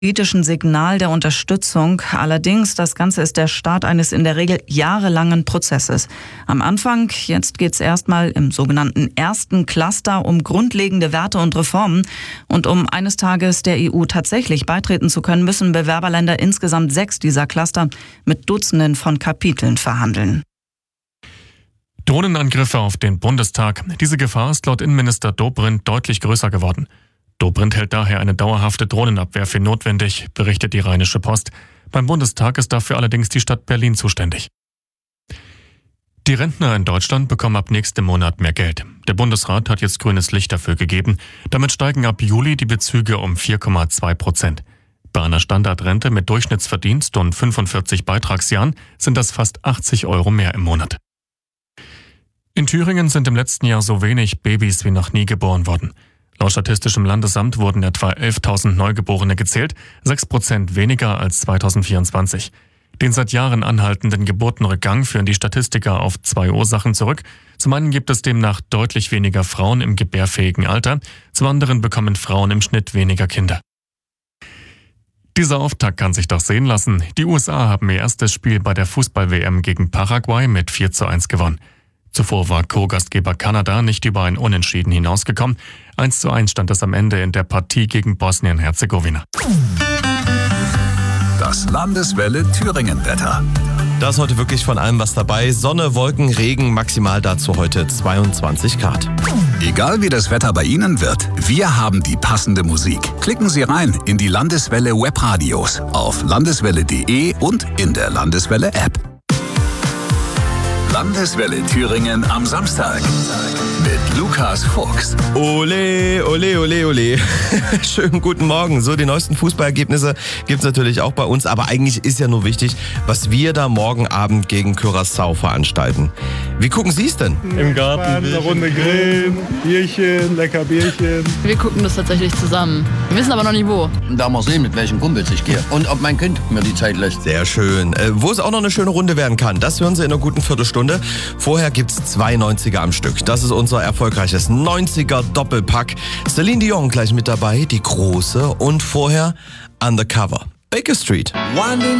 Politischen Signal der Unterstützung. Allerdings, das Ganze ist der Start eines in der Regel jahrelangen Prozesses. Am Anfang, jetzt geht es erstmal im sogenannten ersten Cluster um grundlegende Werte und Reformen. Und um eines Tages der EU tatsächlich beitreten zu können, müssen Bewerberländer insgesamt 6 dieser Cluster mit Dutzenden von Kapiteln verhandeln. Drohnenangriffe auf den Bundestag. Diese Gefahr ist laut Innenminister Dobrindt deutlich größer geworden. Dobrindt hält daher eine dauerhafte Drohnenabwehr für notwendig, berichtet die Rheinische Post. Beim Bundestag ist dafür allerdings die Stadt Berlin zuständig. Die Rentner in Deutschland bekommen ab nächstem Monat mehr Geld. Der Bundesrat hat jetzt grünes Licht dafür gegeben. Damit steigen ab Juli die Bezüge um 4,2%. Bei einer Standardrente mit Durchschnittsverdienst und 45 Beitragsjahren sind das fast 80 € mehr im Monat. In Thüringen sind im letzten Jahr so wenig Babys wie noch nie geboren worden. Laut Statistischem Landesamt wurden etwa 11.000 Neugeborene gezählt, 6% weniger als 2024. Den seit Jahren anhaltenden Geburtenrückgang führen die Statistiker auf 2 Ursachen zurück. Zum einen gibt es demnach deutlich weniger Frauen im gebärfähigen Alter, zum anderen bekommen Frauen im Schnitt weniger Kinder. Dieser Auftakt kann sich doch sehen lassen. Die USA haben ihr erstes Spiel bei der Fußball-WM gegen Paraguay mit 4:1 gewonnen. Zuvor war Co-Gastgeber Kanada nicht über ein Unentschieden hinausgekommen. 1:1 stand es am Ende in der Partie gegen Bosnien-Herzegowina. Das Landeswelle Thüringen-Wetter. Da ist heute wirklich von allem was dabei. Sonne, Wolken, Regen, maximal dazu heute 22 Grad. Egal wie das Wetter bei Ihnen wird, wir haben die passende Musik. Klicken Sie rein in die Landeswelle Webradios auf landeswelle.de und in der Landeswelle App. Landeswelle Thüringen am Samstag mit Lukas Fuchs. Ole, ole, ole, ole. Schönen guten Morgen. So, die neuesten Fußballergebnisse gibt's natürlich auch bei uns, aber eigentlich ist ja nur wichtig, was wir da morgen Abend gegen Curaçao veranstalten. Wie gucken Sie es denn? Im Garten, eine Runde grillen, Bierchen, lecker Bierchen. Wir gucken das tatsächlich zusammen. Wir wissen aber noch nicht wo. Da mal sehen, mit welchen Kumpels ich gehe und ob mein Kind mir die Zeit lässt. Sehr schön. Wo es auch noch eine schöne Runde werden kann, das hören Sie in einer guten Viertelstunde. Vorher gibt's 2 90er am Stück. Das ist unser erfolgreiches 90er Doppelpack. Celine Dion gleich mit dabei, die große, und vorher Undercover. Baker Street.